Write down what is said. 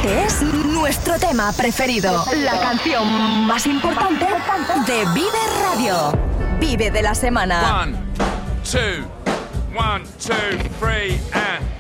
Este es nuestro tema preferido. La canción más importante de Vive Radio. Vive de la semana. 1, 2, 1, 2, 3 and